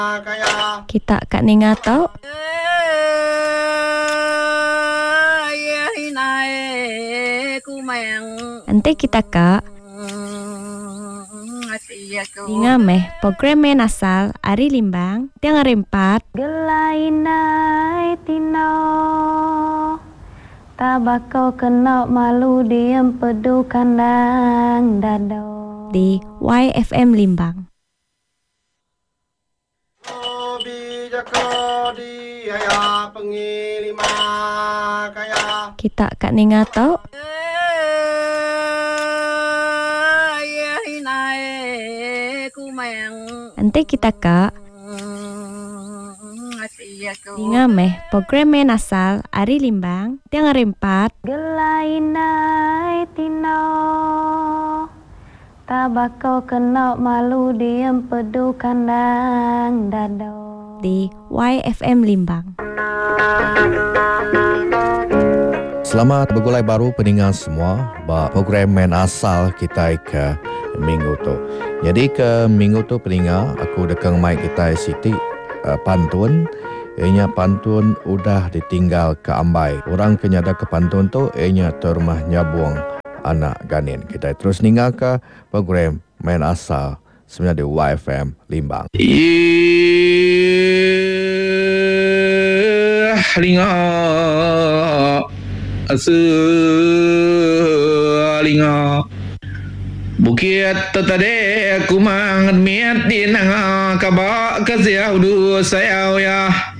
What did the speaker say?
Kita kat ninga tau. Nanti kita kak Ninga meh program main asal Ari Limbang Tiang rempat Gelainai tino Tabakau kena malu diem pedu kandang dado di YFM Limbang. Kita kat ninga tau. Nanti kita kak Ninga meh program main asal Ari Limbang Tiang rempat Gelainai tino Tabakau kena malu diem pedu kandang dado di YFM Limbang. Selamat bergulai baru pendengar semua program main asal kita ke minggu tu. Jadi ke minggu tu pendengar aku dekang mic kita Siti pantun. Ianya pantun udah ditinggal ke Ambai. Orang kenyada ke pantun tu ianya termah nyabuang anak ganin. Kita terus ningal ke program main asal sebenarnya di YFM Limbang. Linga linga Bukit tetade aku mangat miat di nanga kabak ke siau du sayau ya